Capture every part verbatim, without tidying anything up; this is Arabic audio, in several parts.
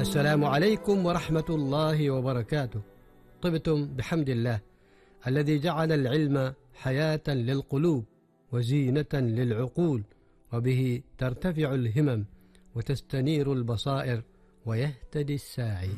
السلام عليكم ورحمة الله وبركاته. طبتم بحمد الله الذي جعل العلم حياة للقلوب وزينة للعقول، وبه ترتفع الهمم وتستنير البصائر ويهتدي الساعي.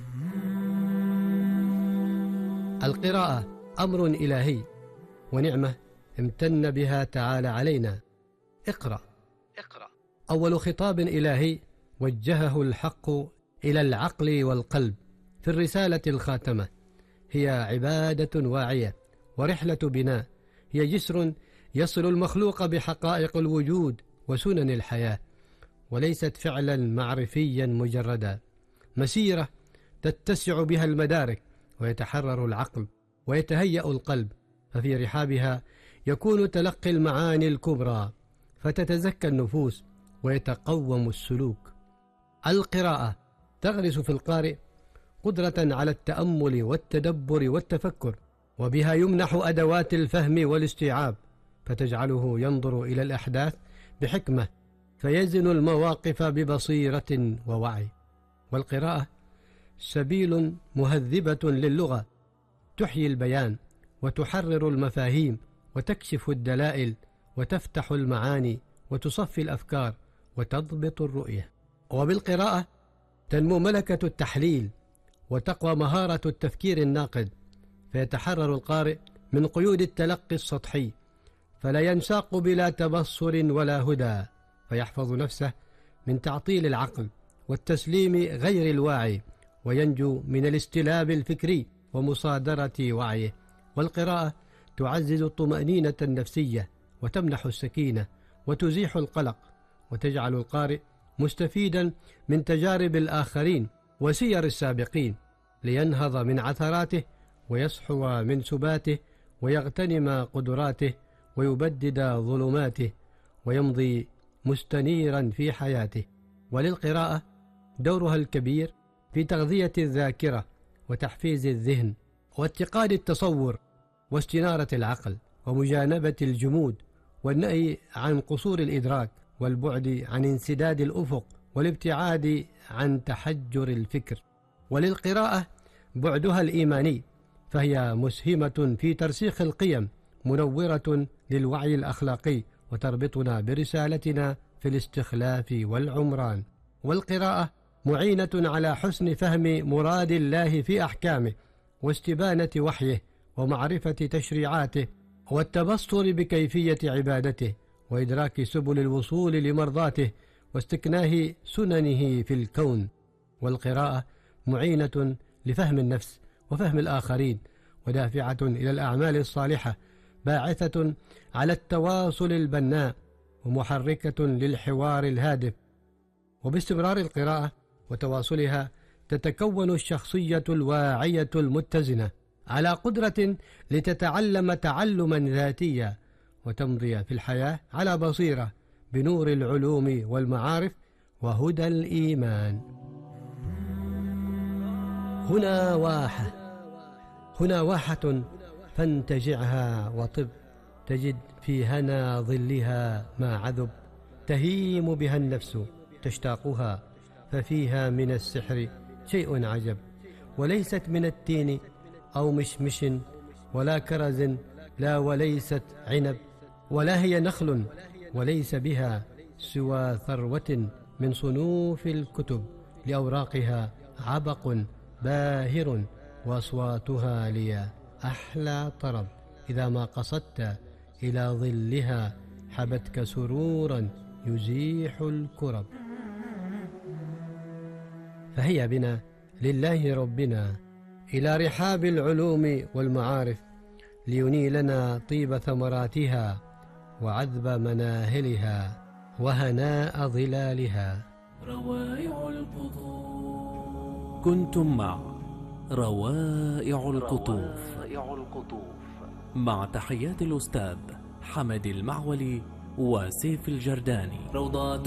القراءة أمر إلهي ونعمة امتن بها تعالى علينا. اقرأ. اقرأ. أول خطاب إلهي وجهه الحق إلى العقل والقلب في الرسالة الخاتمة، هي عبادة واعية ورحلة بناء، هي جسر يصل المخلوق بحقائق الوجود وسنن الحياة، وليست فعلا معرفيا مجردا، مسيرة تتسع بها المدارك ويتحرر العقل ويتهيأ القلب، ففي رحابها يكون تلقي المعاني الكبرى فتتزكى النفوس ويتقوم السلوك. القراءة تغرس في القارئ قدرة على التأمل والتدبر والتفكر، وبها يمنح أدوات الفهم والاستيعاب، فتجعله ينظر إلى الأحداث بحكمة، فيزن المواقف ببصيرة ووعي. والقراءة سبيل مهذبة للغة، تحيي البيان وتحرر المفاهيم وتكشف الدلائل وتفتح المعاني وتصفي الأفكار وتضبط الرؤية. وبالقراءة تنمو ملكة التحليل وتقوى مهارة التفكير الناقد، فيتحرر القارئ من قيود التلقي السطحي، فلا ينساق بلا تبصر ولا هدى، فيحفظ نفسه من تعطيل العقل والتسليم غير الواعي، وينجو من الاستلاب الفكري ومصادرة وعيه. والقراءة تعزز الطمأنينة النفسية وتمنح السكينة وتزيح القلق، وتجعل القارئ مستفيدا من تجارب الآخرين وسير السابقين، لينهض من عثراته ويصحو من سباته ويغتنم قدراته ويبدد ظلماته ويمضي مستنيرا في حياته. وللقراءة دورها الكبير في تغذية الذاكرة وتحفيز الذهن واتقاد التصور واستنارة العقل ومجانبة الجمود والنهي عن قصور الإدراك والبعد عن انسداد الأفق والابتعاد عن تحجر الفكر. وللقراءة بعدها الإيماني، فهي مسهمة في ترسيخ القيم، منورة للوعي الأخلاقي، وتربطنا برسالتنا في الاستخلاف والعمران. والقراءة معينة على حسن فهم مراد الله في أحكامه واستبانة وحيه ومعرفة تشريعاته والتبصر بكيفية عبادته وإدراك سبل الوصول لمرضاته واستكناه سننه في الكون. والقراءة معينة لفهم النفس وفهم الآخرين، ودافعة إلى الأعمال الصالحة، باعثة على التواصل البناء ومحركة للحوار الهادف. وباستمرار القراءة وتواصلها تتكون الشخصية الواعية المتزنة على قدرة لتتعلم تعلما ذاتيا وتمضي في الحياة على بصيرة بنور العلوم والمعارف وهدى الإيمان. هنا واحة، هنا واحة فانتجعها وطب، تجد في هنا ظلها ما عذب، تهيم بها النفس تشتاقها، ففيها من السحر شيء عجب، وليست من التين أو مشمش ولا كرز، لا وليست عنب، ولا هي نخل، وليس بها سوى ثروة من صنوف الكتب، لأوراقها عبق باهر وأصواتها لي أحلى طرب، إذا ما قصدت إلى ظلها حبتك سرورا يزيح الكرب. فهيا بنا لله ربنا إلى رحاب العلوم والمعارف، لينيلنا طيب ثمراتها وعذب مناهلها وهناء ظلالها. روائع القطوف. كنتم مع روائع القطوف مع تحيات الأستاذ حمد المعولي وسيف الجرداني. روضات